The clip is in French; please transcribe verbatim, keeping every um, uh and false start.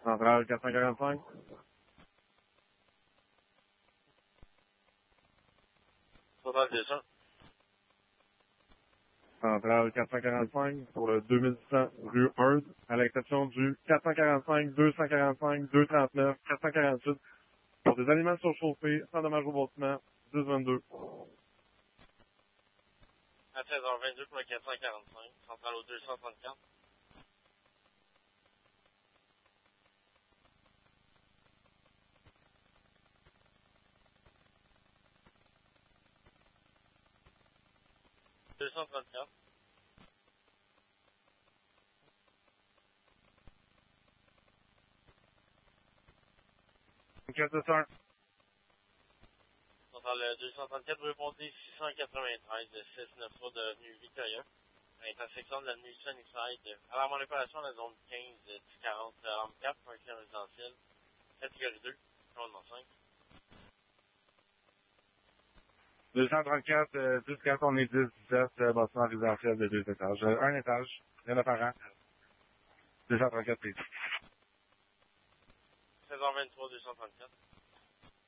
Centrale quatre cent quarante-cinq. Centrale deux cents. Centrale quatre cent quarante-cinq pour le deux mille cent rue Heard, à l'exception du quatre cent quarante-cinq, deux cent quarante-cinq, deux cent trente-neuf, quatre cent quarante-huit pour des aliments surchauffés, sans dommage au bâtiment, dix vingt-deux. À seize heures vingt-deux pour le quatre cent quarante-cinq. Centrale au deux cent trente-quatre. deux cent trente-quatre. quatre cent un. Centrale deux cent trente-quatre, vous répondez six cent quatre-vingt-treize, six cent quatre-vingt-trois de l'avenue Victoria. À l'intersection de l'avenue Sunnyside. À la manipulation de la zone quinze, dix quarante, alarme quatre, pour un client résidentiel. Catégorie deux, commandement cinq. deux cent trente-quatre, euh, dix quatre, on est dix dix-sept, euh, bâtiment résidentiel de deux étages. Euh, un étage, rien d'apparent. deux cent trente-quatre, please. seize heures vingt-trois, deux cent trente-quatre.